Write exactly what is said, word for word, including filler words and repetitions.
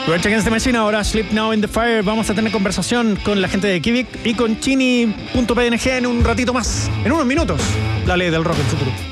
Rage Against the Machine, ahora Sleep Now in the Fire. Vamos a tener conversación con la gente de Kivik y con Chini punto p n g en un ratito más, en unos minutos. La ley del rock en futuro.